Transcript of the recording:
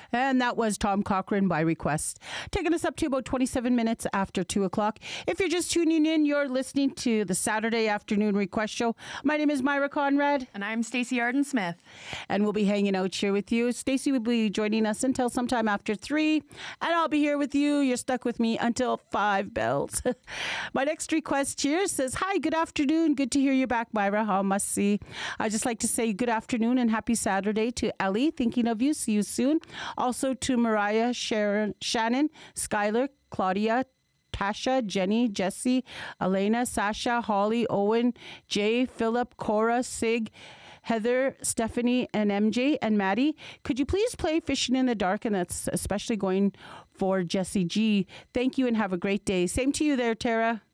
And that was Tom Cochrane by request. Taking us up to about 27 minutes after 2 o'clock. If you're just tuning in, you're listening to the Saturday Afternoon Request Show. My name is Myra Conrad. And I'm Stacey Arden-Smith. And we'll be hanging out here with you. Stacey will be joining us until sometime after 3. And I'll be here with you. You're stuck with me until 5 bells. My next request here says, hi, good afternoon. Good to hear you back, Myra. How must see. I'd just like to say good afternoon and happy Saturday to Ellie. Thinking of you. See you soon. Also to Mariah, Sharon, Shannon, Skylar, Claudia, Tasha, Jenny, Jesse, Elena, Sasha, Holly, Owen, Jay, Philip, Cora, Sig, Heather, Stephanie, and MJ, and Maddie. Could you please play Fishing in the Dark? And that's especially going for Jesse G. Thank you and have a great day. Same to you there, Tara.